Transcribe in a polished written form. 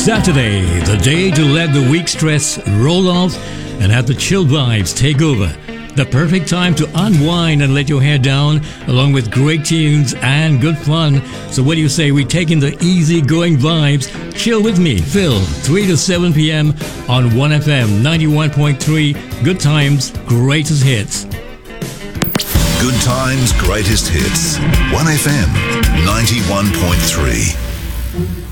Saturday, the day to let the week stress roll off and have the chill vibes take over. The perfect time to unwind and let your hair down, along with great tunes and good fun. So what do you say we take in the easy-going vibes? Chill with me, Phil, 3 to 7 p.m. on 1FM 91.3. Good times, greatest hits. Good times, greatest hits. 1FM 91.3.